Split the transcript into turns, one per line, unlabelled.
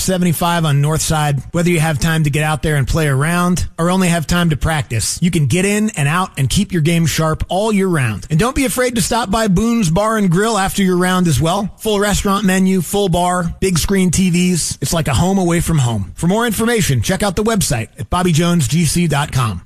75 on North Side. Whether you have time to get out there and play around or only have time to practice, you can get in and out and keep your game sharp all year round. And don't be afraid to stop by Boone's Bar and Grill after your round as well. Full restaurant menu, full bar, big screen TVs. It's like a home away from home. For more information, check out the website at BobbyJonesGC.com.